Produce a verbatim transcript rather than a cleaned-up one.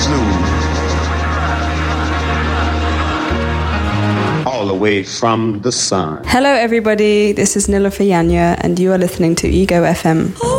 smooth. All the way from the sun. Hello everybody, this is Nilofer Yanya and you are listening to Ego F M.